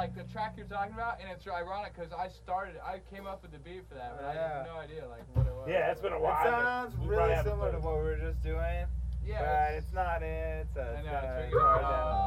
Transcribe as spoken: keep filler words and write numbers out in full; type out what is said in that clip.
like the track you're talking about, and it's ironic because I started, I came up with the beat for that, but I Yeah. had no idea like what it was. Yeah, it's been a It while. sounds We really probably haven't similar to played it. what we were just doing, Yeah, but it's not it. It's, a, I know, it's, it's uh, really it's hard hard. to-